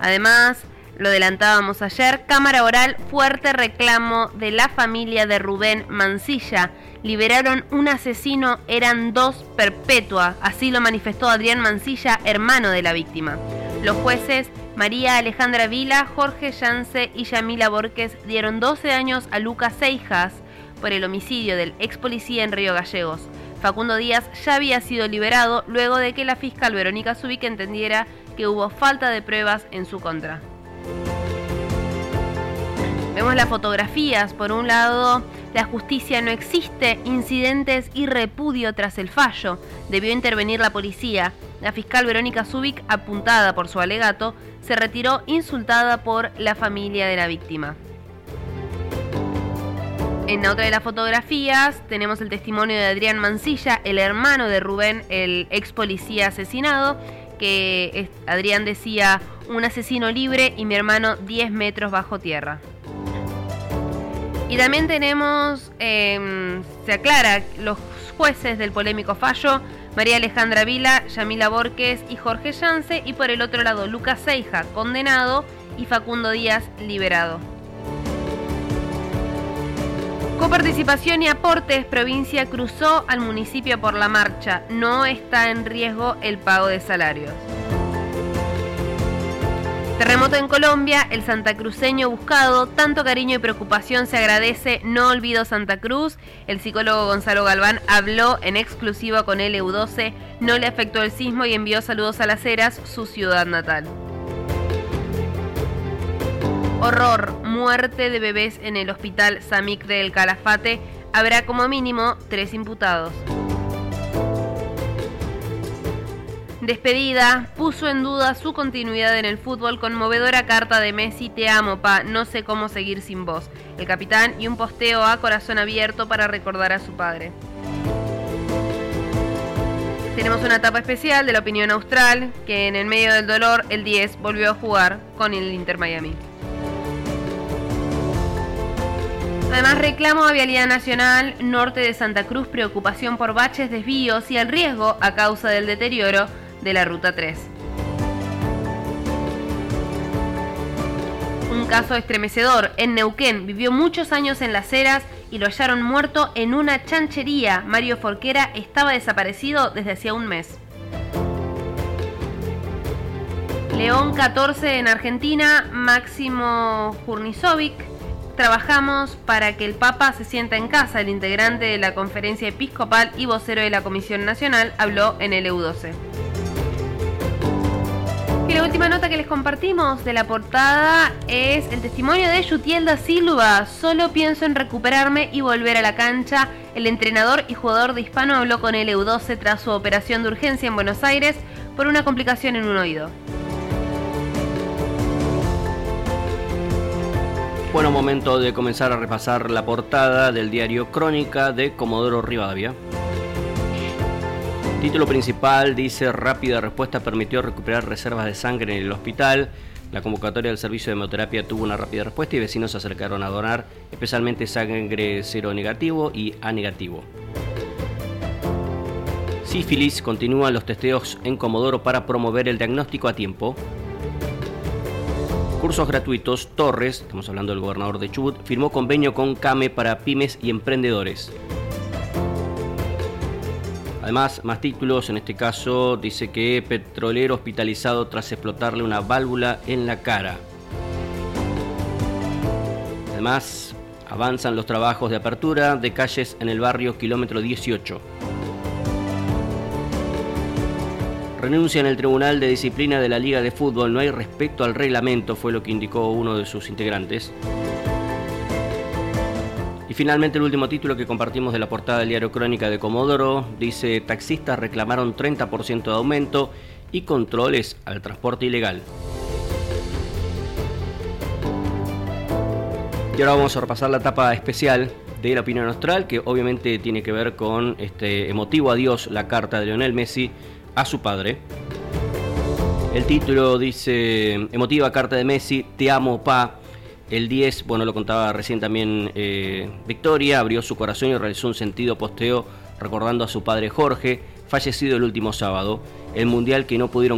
Además, lo adelantábamos ayer, Cámara Oral, fuerte reclamo de la familia de Rubén Mansilla. Liberaron un asesino, eran 2 perpetua. Así lo manifestó Adrián Mansilla, hermano de la víctima. Los jueces María Alejandra Vila, Jorge Yance y Yamila Borges dieron 12 años a Lucas Seijas por el homicidio del ex policía en Río Gallegos. Facundo Díaz ya había sido liberado luego de que la fiscal Verónica Zubik entendiera que hubo falta de pruebas en su contra. Vemos las fotografías. Por un lado, la justicia no existe, incidentes y repudio tras el fallo. Debió intervenir la policía. La fiscal Verónica Zubik, apuntada por su alegato, se retiró insultada por la familia de la víctima. En otra de las fotografías tenemos el testimonio de Adrián Mansilla, el hermano de Rubén, el ex policía asesinado, que Adrián decía: un asesino libre y mi hermano 10 metros bajo tierra. Y también tenemos, se aclara, los jueces del polémico fallo, María Alejandra Vila, Yamila Borges y Jorge Yance, y por el otro lado Lucas Seija, condenado, y Facundo Díaz, liberado. Coparticipación y aportes, provincia cruzó al municipio por la marcha, no está en riesgo el pago de salarios. Terremoto en Colombia, el santacruceño buscado, tanto cariño y preocupación se agradece, no olvido Santa Cruz. El psicólogo Gonzalo Galván habló en exclusiva con LU12, no le afectó el sismo y envió saludos a Las Heras, su ciudad natal. Horror, muerte de bebés en el hospital Samicre del Calafate, habrá como mínimo 3 imputados. Despedida, puso en duda su continuidad en el fútbol, conmovedora carta de Messi: te amo, pa, no sé cómo seguir sin vos. El capitán y un posteo a corazón abierto para recordar a su padre. Tenemos una etapa especial de la opinión austral, que en el medio del dolor, el 10 volvió a jugar con el Inter Miami. Además, reclamo a Vialidad Nacional Norte de Santa Cruz, preocupación por baches, desvíos y el riesgo a causa del deterioro de la Ruta 3. Un caso estremecedor. En Neuquén vivió muchos años en Las Heras y lo hallaron muerto en una chanchería. Mario Forquera estaba desaparecido desde hacía un mes. León 14 en Argentina, Máximo Jurnizovic. Trabajamos para que el Papa se sienta en casa. El integrante de la Conferencia Episcopal y vocero de la Comisión Nacional habló en LU12. Y la última nota que les compartimos de la portada es el testimonio de Yutiel da Silva. Solo pienso en recuperarme y volver a la cancha. El entrenador y jugador de Hispano habló con LU12 tras su operación de urgencia en Buenos Aires por una complicación en un oído. Bueno, momento de comenzar a repasar la portada del diario Crónica de Comodoro Rivadavia. Título principal dice: rápida respuesta permitió recuperar reservas de sangre en el hospital. La convocatoria del servicio de hemoterapia tuvo una rápida respuesta y vecinos se acercaron a donar, especialmente sangre seronegativo y A negativo. Sífilis, continúan los testeos en Comodoro para promover el diagnóstico a tiempo. Cursos gratuitos. Torres, estamos hablando del gobernador de Chubut, firmó convenio con CAME para pymes y emprendedores. Además, más títulos, en este caso dice que petrolero hospitalizado tras explotarle una válvula en la cara. Además, avanzan los trabajos de apertura de calles en el barrio kilómetro 18. Renuncia en el Tribunal de Disciplina de la Liga de Fútbol, no hay respeto al reglamento, fue lo que indicó uno de sus integrantes. Y finalmente el último título que compartimos de la portada del diario Crónica de Comodoro dice: taxistas reclamaron 30% de aumento y controles al transporte ilegal. Y ahora vamos a repasar la etapa especial de la opinión austral, que obviamente tiene que ver con este emotivo adiós, la carta de Lionel Messi a su padre. El título dice: emotiva carta de Messi, te amo, pa. El 10, bueno, lo contaba recién también Victoria, abrió su corazón y realizó un sentido posteo recordando a su padre Jorge, fallecido el último sábado. El mundial que no pudieron